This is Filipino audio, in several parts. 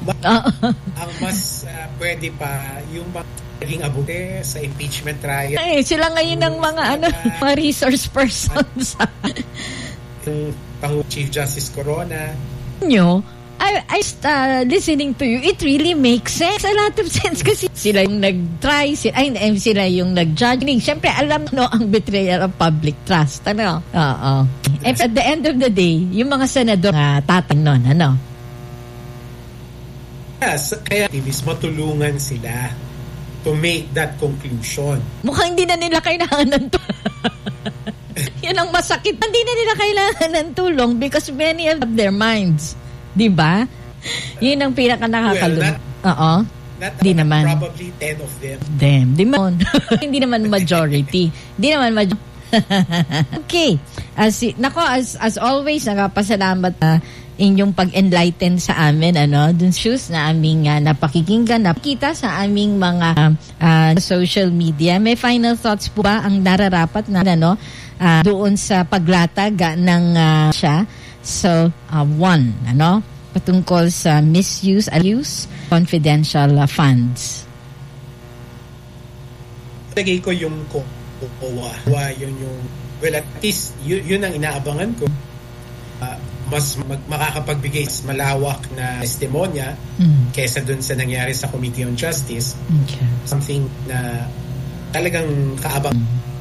Ang mas pwede pa yung maging abute sa impeachment trial. Ay, sila ngayon ng mga mga resource persons. Yung Chief Justice Corona. I listening to you, it really makes sense. A lot of sense kasi sila yung nag-try, sila yung nag-judge. Siyempre, alam ang betrayal of public trust. Oo. And at the end of the day, yung mga senador tatang nun, Yes, kaya matulungan sila to make that conclusion. Mukhang hindi na nila kailangan ng Yan ang masakit. Hindi na nila kailangan ng tulong because many of their minds. Diba? Yun ang pinaka-nakakalungkot. Hindi naman. Probably 10 of them. Hindi naman majority. Okay. As always, nagpasalamat inyong pag-enlighten sa amin, dun shoes na aming napakikinggan, napakita sa aming mga social media. May final thoughts po ba ang nararapat na, doon sa paglatag ng siya? So, one, patungkol sa misuse, abuse, confidential funds. Lagay ko yung COA. Well, at least, yun ang inaabangan ko. Mas makakapagbigay mas malawak na testimonya kesa dun sa nangyari sa Committee on Justice. Okay. Something na talagang kaabang.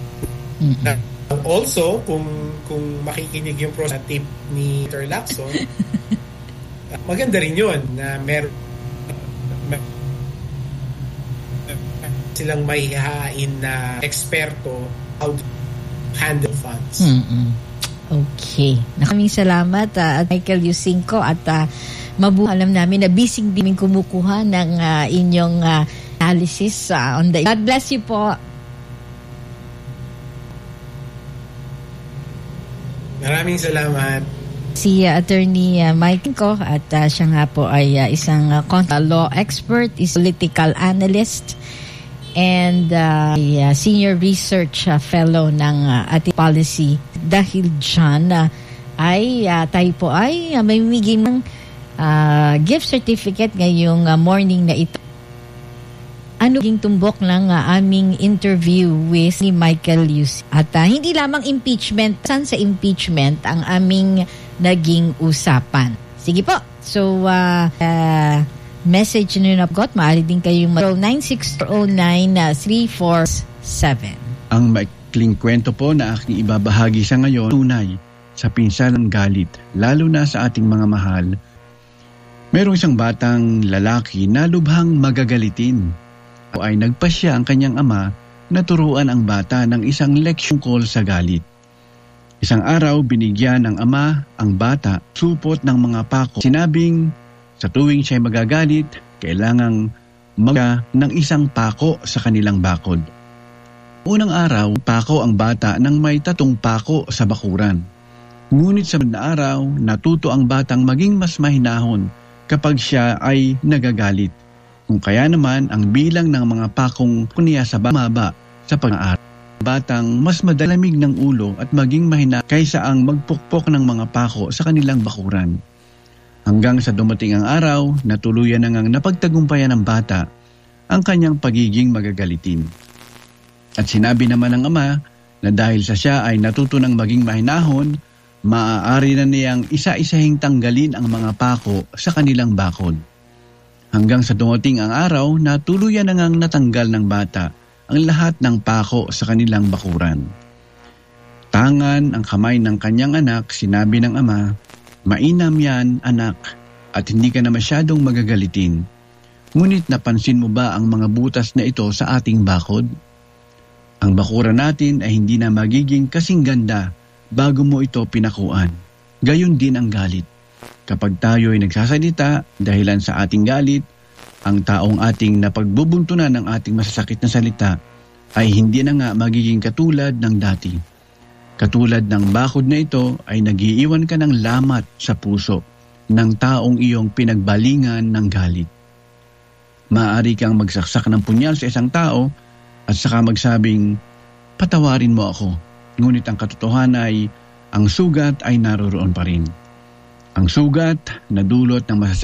Also, kung makikinig yung tip ni Dr. Lacson, maganda rin yun na meron silang mahihain na eksperto how to handle funds. Okay. Maraming salamat at Michael Yusinko at alam namin na busy din kumukuha ng inyong analysis on the... God bless you po. Maraming salamat. Si Attorney Mike ko at siya nga po ay isang law expert, is political analyst and senior research fellow ng ating policy. Dahil dyan ay tayo po ay may mimigay ng gift certificate ngayong morning na ito. Yung tumbok ng aming interview with ni Michael Yus. At hindi lamang impeachment, sa impeachment ang aming naging usapan. Sige po. So, message nyo na po. Maaari din kayong 096409-347. Ang maikling kwento po na aking ibabahagi sa ngayon, tunay sa pinsalang galit, lalo na sa ating mga mahal. Merong isang batang lalaki na lubhang magagalitin. O ay nagpasya ang kanyang ama na turuan ang bata ng isang leksyon tungkol sa galit. Isang araw, binigyan ng ama ang bata supot ng mga pako. Sinabing sa tuwing siya'y magagalit, kailangang magka ng isang pako sa kanilang bakod. Unang araw, pako ang bata nang may 3 pako sa bakuran. Ngunit sa araw, natuto ang batang maging mas mahinahon kapag siya ay nagagalit. Kung kaya naman ang bilang ng mga pakong kuniya sa bumaba sa pag-aaral. Batang mas madalamig ng ulo at maging mahina kaysa ang magpukpok ng mga pako sa kanilang bakuran. Hanggang sa dumating ang araw na tuluyan na ngang napagtagumpayan ng bata ang kanyang pagiging magagalitin. At sinabi naman ng ama na dahil sa siya ay natuto ng maging mahinahon, maaari na niyang isa-isahing tanggalin ang mga pako sa kanilang bakod. Hanggang sa dumating ang araw na tuluyan na ngang natanggal ng bata ang lahat ng pako sa kanilang bakuran. Tangan ang kamay ng kanyang anak, sinabi ng ama, "Mainam yan, anak, at hindi ka na masyadong magagalitin. Ngunit napansin mo ba ang mga butas na ito sa ating bakod? Ang bakuran natin ay hindi na magiging kasing ganda bago mo ito pinakuan. Gayon din ang galit. Kapag tayo ay nagsasalita dahilan sa ating galit, ang taong ating napagbubuntunan ng ating masasakit na salita ay hindi na nga magiging katulad ng dati. Katulad ng bakod na ito ay nagiiwan ka ng lamat sa puso ng taong iyong pinagbalingan ng galit. Maaari kang magsaksak ng punyal sa isang tao at saka magsabing, "Patawarin mo ako." Ngunit ang katotohanan ay ang sugat ay naroroon pa rin. Ang sugat na dulot ng masasakit